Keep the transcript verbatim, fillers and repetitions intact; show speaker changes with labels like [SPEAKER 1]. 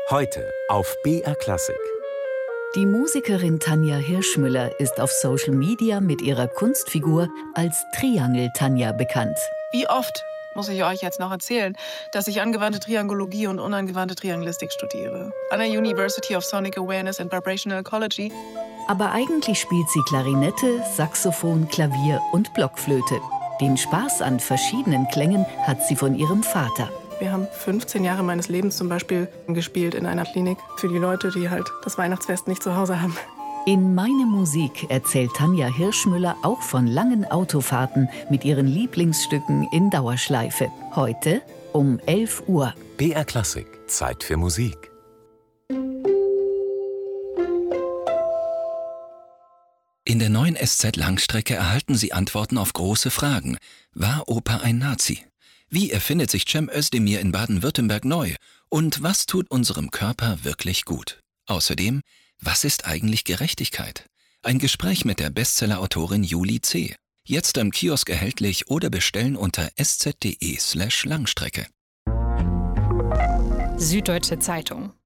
[SPEAKER 1] Heute auf B R Klassik.
[SPEAKER 2] Die Musikerin Tanja Hirschmüller ist auf Social Media mit ihrer Kunstfigur als Triangel Tanja bekannt.
[SPEAKER 3] Wie oft muss ich euch jetzt noch erzählen, dass ich angewandte Triangologie und unangewandte Triangelistik studiere? An der University of Sonic Awareness and Vibrational Ecology.
[SPEAKER 2] Aber eigentlich spielt sie Klarinette, Saxophon, Klavier und Blockflöte. Den Spaß an verschiedenen Klängen hat sie von ihrem Vater.
[SPEAKER 3] Wir haben fünfzehn Jahre meines Lebens zum Beispiel gespielt in einer Klinik für die Leute, die halt das Weihnachtsfest nicht zu Hause haben.
[SPEAKER 2] In Meine Musik erzählt Tanja Hirschmüller auch von langen Autofahrten mit ihren Lieblingsstücken in Dauerschleife. Heute um elf Uhr.
[SPEAKER 1] B R Klassik. Zeit für Musik.
[SPEAKER 4] In der neuen S Z-Langstrecke erhalten Sie Antworten auf große Fragen. War Opa ein Nazi? Wie erfindet sich Cem Özdemir in Baden-Württemberg neu? Und was tut unserem Körper wirklich gut? Außerdem, was ist eigentlich Gerechtigkeit? Ein Gespräch mit der Bestseller-Autorin Julie C. Jetzt am Kiosk erhältlich oder bestellen unter sz punkt de slash Langstrecke.
[SPEAKER 5] Süddeutsche Zeitung.